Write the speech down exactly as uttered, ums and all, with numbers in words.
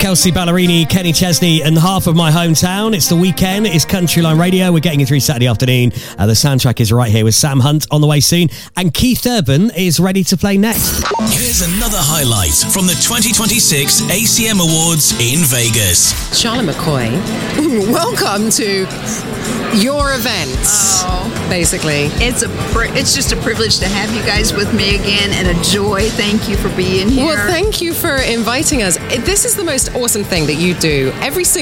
Kelsey Ballerini, Kenny Chesney, and half of my hometown. It's the weekend. It's Countryline Radio. We're getting you through Saturday afternoon. Uh, the soundtrack is right here with Sam Hunt on the way soon. And Keith Urban is ready to play next. Here's another highlight from the twenty twenty-six A C M Awards in Vegas. Charlotte McCoy, welcome to your event, oh, basically. It's a pri- it's just a privilege to have you guys with me again, and a joy. Thank you for being here. Well, thank you for inviting us. This is the most awesome thing that you do every single